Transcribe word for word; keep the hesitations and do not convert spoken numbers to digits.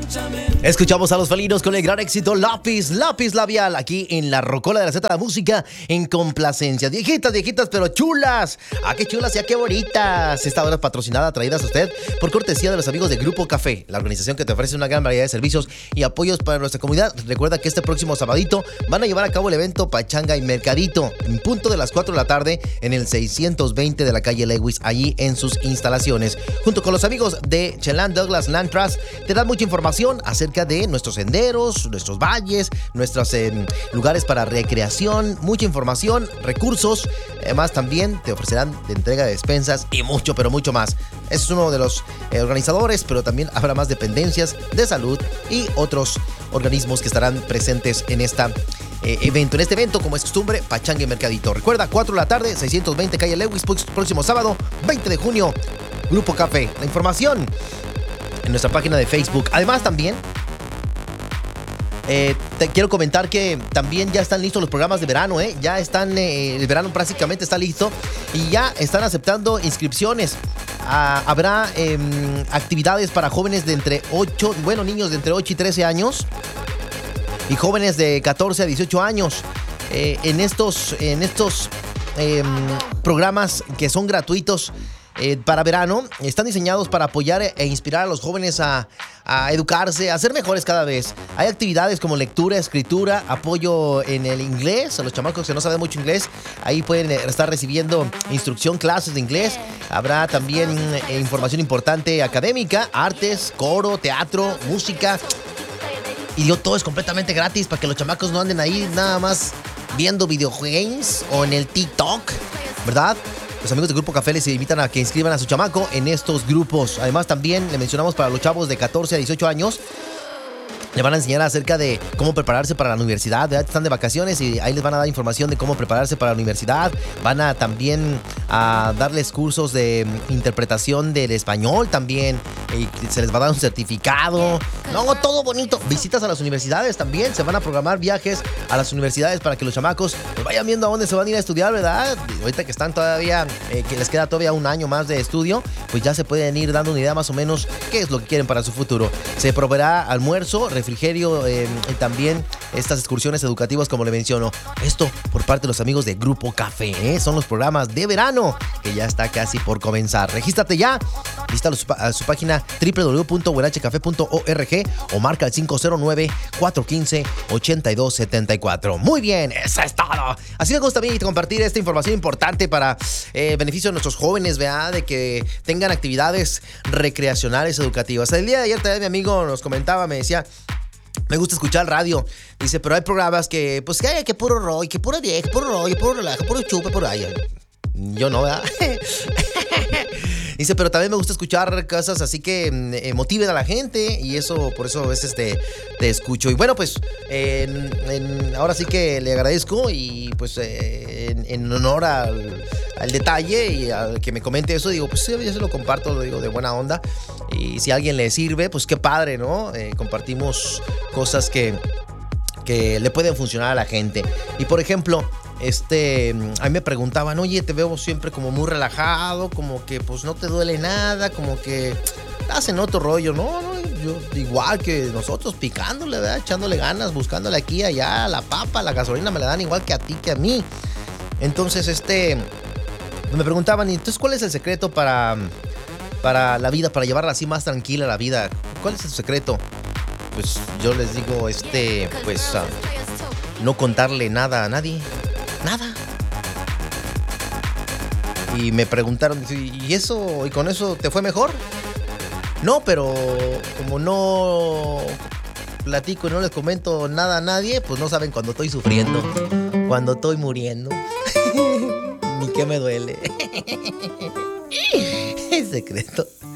Escuchamos a los felinos con el gran éxito Lápiz, Lápiz Labial, aquí en la Rocola de la Z de la Música, en complacencia. Viejitas, viejitas, pero chulas. Ah, qué chulas y ah, qué bonitas. Esta hora es patrocinada, traídas a usted por cortesía de los amigos de Grupo Café, la organización que te ofrece una gran variedad de servicios y apoyos para nuestra comunidad. Recuerda que este próximo sabadito van a llevar a cabo el evento Pachanga y Mercadito, en punto de las cuatro de la tarde, en el seiscientos veinte de la calle Lewis, allí en sus instalaciones. Junto con los amigos de Chelan Douglas Land Trust, te dan mucha información acerca de nuestros senderos, nuestros valles, nuestros eh, lugares para recreación, mucha información, recursos. Además, también te ofrecerán de entrega de despensas y mucho, pero mucho más. Ese es uno de los eh, organizadores, pero también habrá más dependencias de salud y otros organismos que estarán presentes en esta eh, evento. En este evento, como es costumbre, Pachanga y Mercadito. Recuerda, cuatro de la tarde, seiscientos veinte calle Lewis, próximo sábado, veinte de junio, Grupo Café. La información en nuestra página de Facebook. Además, también eh, te quiero comentar que también ya están listos los programas de verano, ¿eh? Ya están, eh, el verano prácticamente está listo y ya están aceptando inscripciones. Ah, habrá eh, actividades para jóvenes de entre ocho, bueno, niños de entre ocho y trece años y jóvenes de catorce a dieciocho años. Eh, en estos, en estos eh, programas que son gratuitos, Eh, para verano, están diseñados para apoyar e inspirar a los jóvenes a, a educarse, a ser mejores cada vez. Hay actividades como lectura, escritura, apoyo en el inglés, a los chamacos que no saben mucho inglés, ahí pueden estar recibiendo instrucción, clases de inglés. Habrá también eh, información importante académica, artes, coro, teatro, música. Y digo, todo es completamente gratis para que los chamacos no anden ahí nada más viendo videogames o en el TikTok, ¿verdad? Los amigos del Grupo Café les invitan a que inscriban a su chamaco en estos grupos. Además, también le mencionamos para los chavos de catorce a dieciocho años. Le van a enseñar acerca de cómo prepararse para la universidad, ¿verdad? Están de vacaciones y ahí les van a dar información de cómo prepararse para la universidad. Van a también a darles cursos de interpretación del español también. Y se les va a dar un certificado. No, todo bonito. Visitas a las universidades también. Se van a programar viajes a las universidades para que los chamacos pues vayan viendo a dónde se van a ir a estudiar, ¿verdad? Ahorita que están todavía, eh, que les queda todavía un año más de estudio, pues ya se pueden ir dando una idea más o menos qué es lo que quieren para su futuro. Se proveerá almuerzo, refrigerio eh, y también estas excursiones educativas, como le menciono. Esto por parte de los amigos de Grupo Café, ¿eh? Son los programas de verano que ya está casi por comenzar. Regístrate ya. Visita su, a su página doble u doble u doble u punto huarache café punto org o marca el cinco cero nueve, cuatro uno cinco, ocho dos siete cuatro. Muy bien, eso es todo. Así me gusta a mí compartir esta información importante para eh, beneficio de nuestros jóvenes, ¿verdad? De que tengan actividades recreacionales educativas. El día de ayer también mi amigo nos comentaba, me decía, me gusta escuchar radio. Dice, pero hay programas que, pues, que hay que puro rollo, que puro viejo, puro rollo, puro relajo, puro chupe, puro ay. Yo no, ¿verdad? Dice, pero también me gusta escuchar cosas así que eh, motiven a la gente y eso, por eso a veces te, te escucho. Y bueno, pues, eh, en, en, ahora sí que le agradezco y pues eh, en, en honor al, al detalle y al que me comente eso, digo, pues yo se lo comparto, lo digo de buena onda. Y si a alguien le sirve, pues qué padre, ¿no? Eh, compartimos cosas que, que le pueden funcionar a la gente. Y por ejemplo, Este, a mí me preguntaban, oye, te veo siempre como muy relajado, como que pues no te duele nada, como que estás en otro rollo. No, no, yo igual que nosotros, picándole, ¿verdad? Echándole ganas, buscándole aquí, allá, la papa, la gasolina me la dan igual que a ti, que a mí. Entonces, este, me preguntaban, entonces, ¿cuál es el secreto para, para la vida, para llevarla así más tranquila la vida? ¿Cuál es el secreto? Pues yo les digo, este, pues, uh, no contarle nada a nadie. Nada. Y me preguntaron, ¿y eso? ¿Y con eso te fue mejor? No, pero como no platico y no les comento nada a nadie, pues no saben cuando estoy sufriendo, cuando estoy muriendo, ni qué me duele. Es secreto.